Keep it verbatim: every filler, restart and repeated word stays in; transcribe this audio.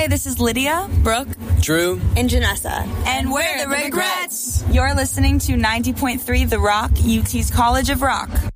Hey, this is Lydia, Brooke, Drew, and Janessa. And we're the Regrets. You're listening to ninety point three The Rock, U T's College of Rock.